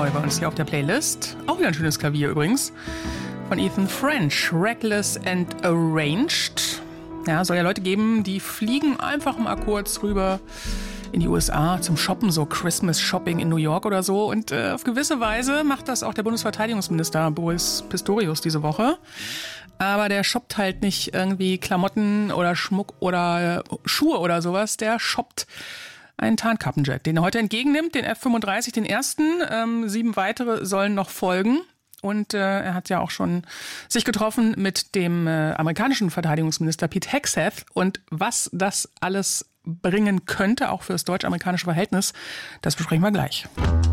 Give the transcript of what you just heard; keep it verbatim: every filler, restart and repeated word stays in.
neu bei uns hier auf der Playlist. Auch wieder ein schönes Klavier übrigens. Von Ethan French. Reckless and Arranged. Ja, soll ja Leute geben, die fliegen einfach mal kurz rüber in die U S A zum Shoppen, so Christmas Shopping in New York oder so. Und äh, auf gewisse Weise macht das auch der Bundesverteidigungsminister Boris Pistorius diese Woche. Aber der shoppt halt nicht irgendwie Klamotten oder Schmuck oder äh, Schuhe oder sowas. Der shoppt einen Tarnkappenjet, den er heute entgegennimmt, den F fünfunddreißig, den ersten. Ähm, sieben weitere sollen noch folgen. Und äh, er hat ja auch schon sich getroffen mit dem äh, amerikanischen Verteidigungsminister Pete Hegseth. Und was das alles bringen könnte, auch für das deutsch-amerikanische Verhältnis, das besprechen wir gleich.